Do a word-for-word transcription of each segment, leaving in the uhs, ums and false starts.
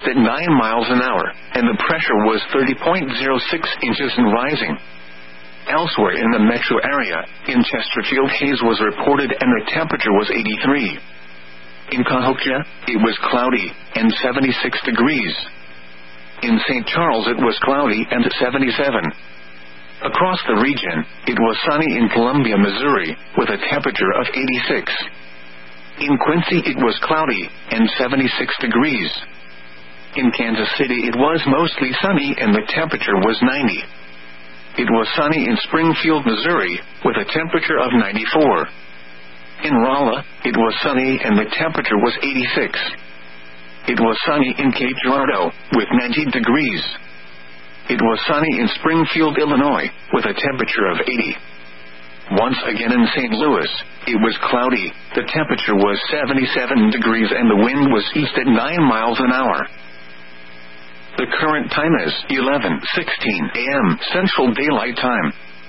at nine miles an hour, and the pressure was thirty point zero six inches and rising. Elsewhere in the metro area, in Chesterfield, haze was reported and the temperature was eighty-three. In Cahokia, it was cloudy and seventy-six degrees. In Saint Charles, it was cloudy and seventy-seven. Across the region, it was sunny in Columbia, Missouri, with a temperature of eighty-six. In Quincy, it was cloudy and seventy-six degrees. In Kansas City, it was mostly sunny and the temperature was ninety. It was sunny in Springfield, Missouri, with a temperature of ninety-four. In Rolla, it was sunny and the temperature was eighty-six. It was sunny in Cape Girardeau, with ninety degrees. It was sunny in Springfield, Illinois, with a temperature of eighty. Once again in Saint Louis, it was cloudy, the temperature was seventy-seven degrees and the wind was east at nine miles an hour. The current time is eleven sixteen a m Central Daylight Time.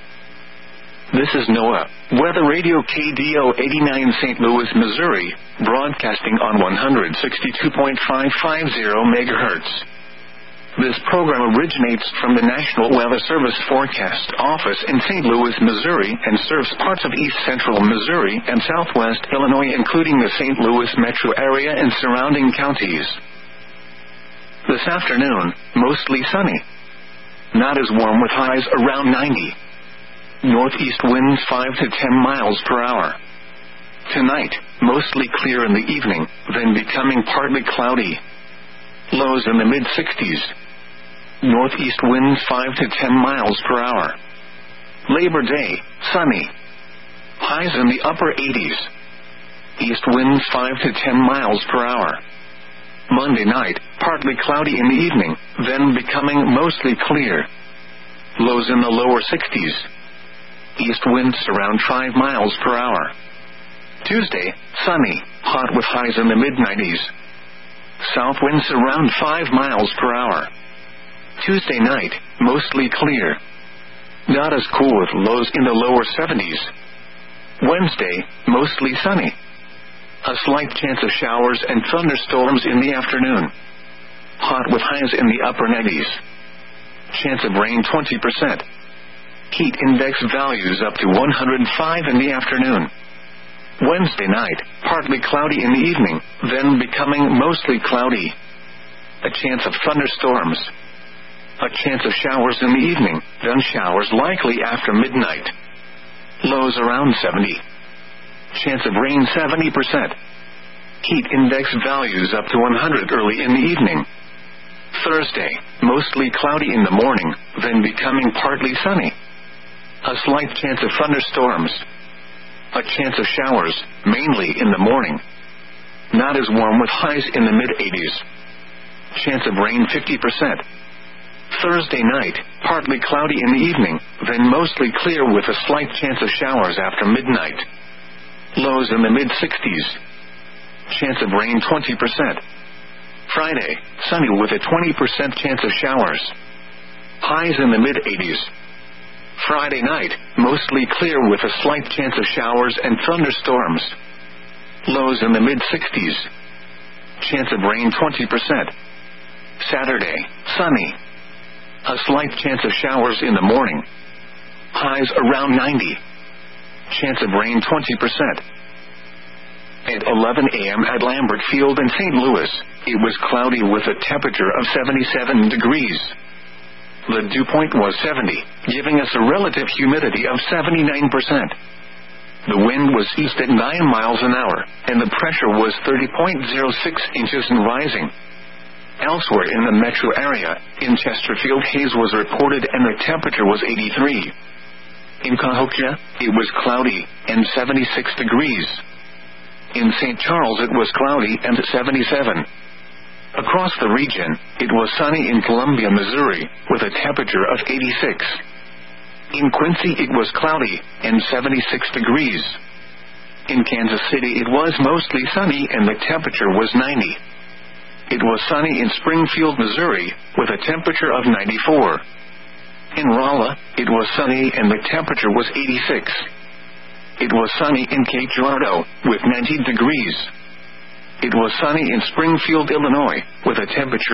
This is NOAA Weather Radio K D O eighty-nine Saint Louis, Missouri, broadcasting on one sixty-two point five five zero megahertz. This program originates from the National Weather Service Forecast Office in Saint Louis, Missouri, and serves parts of east central Missouri and southwest Illinois, including the Saint Louis metro area and surrounding counties. This afternoon, mostly sunny. Not as warm with highs around ninety. Northeast winds five to ten miles per hour. Tonight, mostly clear in the evening, then becoming partly cloudy. Lows in the mid-sixties. Northeast winds five to ten miles per hour. Labor Day, sunny. Highs in the upper eighties. East winds five to ten miles per hour. Monday night, partly cloudy in the evening, then becoming mostly clear. Lows in the lower sixties. East winds around five miles per hour. Tuesday, sunny, hot with highs in the mid-nineties. South winds around five miles per hour. Tuesday night, mostly clear. Not as cool with lows in the lower seventies. Wednesday, mostly sunny. A slight chance of showers and thunderstorms in the afternoon. Hot with highs in the upper nineties. Chance of rain twenty percent. Heat index values up to one hundred five in the afternoon. Wednesday night, partly cloudy in the evening, then becoming mostly cloudy. A chance of thunderstorms. A chance of showers in the evening, then showers likely after midnight. Lows around seventy. Chance of rain seventy percent. Heat index values up to one hundred early in the evening. Thursday, mostly cloudy in the morning, then becoming partly sunny. A slight chance of thunderstorms. A chance of showers, mainly in the morning. Not as warm with highs in the mid-eighties. Chance of rain fifty percent. Thursday night, partly cloudy in the evening, then mostly clear with a slight chance of showers after midnight. Lows in the mid-sixties. Chance of rain twenty percent. Friday, sunny with a twenty percent chance of showers. Highs in the mid-eighties. Friday night, mostly clear with a slight chance of showers and thunderstorms. Lows in the mid-sixties. Chance of rain twenty percent. Saturday, sunny. A slight chance of showers in the morning. Highs around ninety. Chance of rain twenty percent. At eleven a m at Lambert Field in Saint Louis, it was cloudy with a temperature of seventy-seven degrees. The dew point was seventy, giving us a relative humidity of seventy-nine percent. The wind was east at nine miles an hour, and the pressure was thirty point zero six inches and rising. Elsewhere in the metro area, in Chesterfield, haze was reported and the temperature was eighty-three. In Cahokia, it was cloudy and seventy-six degrees. In Saint Charles, it was cloudy and seventy-seven. Across the region, it was sunny in Columbia, Missouri, with a temperature of eighty-six. In Quincy, it was cloudy and seventy-six degrees. In Kansas City, it was mostly sunny and the temperature was ninety. It was sunny in Springfield, Missouri, with a temperature of ninety-four. In Rolla, it was sunny and the temperature was eighty-six. It was sunny in Cape Girardeau, with ninety degrees. It was sunny in Springfield, Illinois, with a temperature